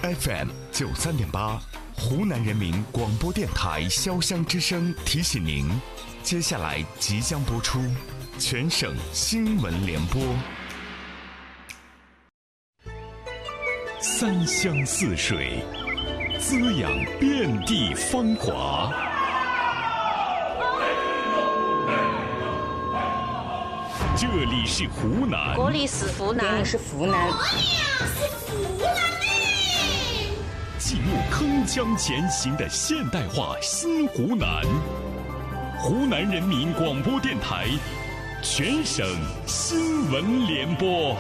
FM 93.8，湖南人民广播电台潇湘之声提醒您，接下来即将播出全省新闻联播。三湘四水，滋养遍地芳华。这里是湖南， 这里是湖南， 这里是湖南， 记录铿锵前行的现代化新湖南。湖南人民广播电台全省新闻联播。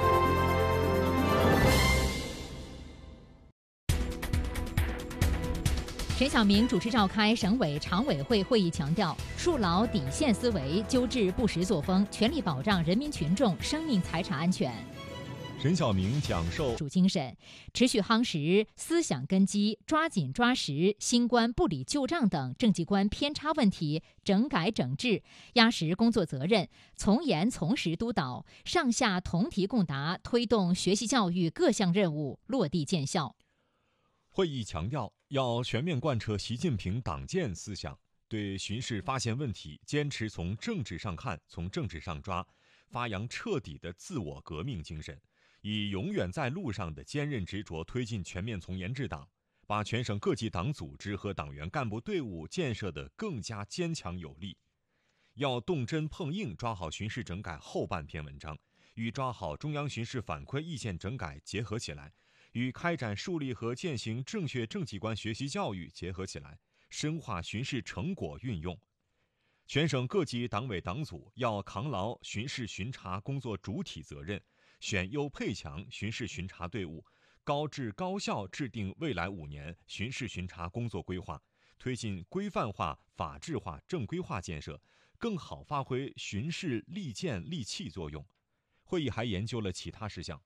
陈晓明主持召开省委常委会会议，强调树牢底线思维，纠治不实作风，全力保障人民群众生命财产安全。 陈晓明讲授主精神，持续夯实思想根基，抓紧抓实新冠不理旧账等政绩观偏差问题整改整治，压实工作责任，从严从实督导，上下同题共答，推动学习教育各项任务落地见效。 会议强调，要全面贯彻习近平党建思想，对巡视发现问题坚持从政治上看，从政治上抓，发扬彻底的自我革命精神，以永远在路上的坚韧执着推进全面从严治党，把全省各级党组织和党员干部队伍建设得更加坚强有力。要动真碰硬抓好巡视整改后半篇文章，与抓好中央巡视反馈意见整改结合起来，与开展树立和践行正确政绩观学习教育结合起来，深化巡视成果运用。全省各级党委党组要扛牢巡视巡查工作主体责任，选优配强巡视巡查队伍，高质高效制定未来5年巡视巡查工作规划，推进规范化、法治化、正规化建设，更好发挥巡视利剑利器作用。会议还研究了其他事项。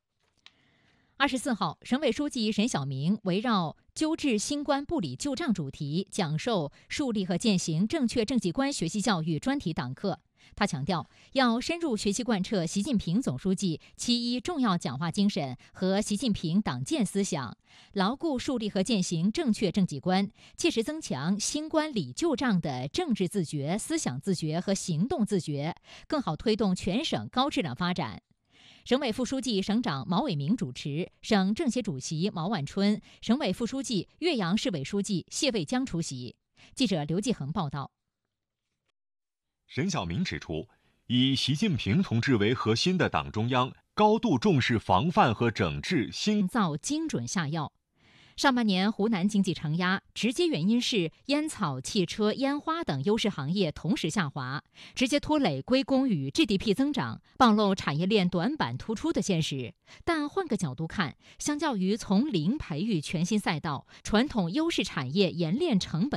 24号，省委书记沈晓明围绕纠治新冠不理旧账主题讲授树立和践行正确政绩观学习教育专题党课。他强调，要深入学习贯彻习近平总书记7.1重要讲话精神和习近平党建思想，牢固树立和践行正确政绩观，切实增强新冠理旧账的政治自觉、思想自觉和行动自觉，更好推动全省高质量发展。省委副书记、省长毛伟明主持，省政协主席毛万春、省委副书记、岳阳市委书记谢卫江出席。记者刘继恒报道。 沈晓明指出，以习近平同志为核心的党中央高度重视防范和整治新造精准下药。上半年湖南经济承压，直接原因是烟草、汽车、烟花等优势行业同时下滑，直接拖累归功于 GDP 增长，暴露产业链短板突出的现实。但换个角度看，相较于从零培育全新赛道，传统优势产业演练成本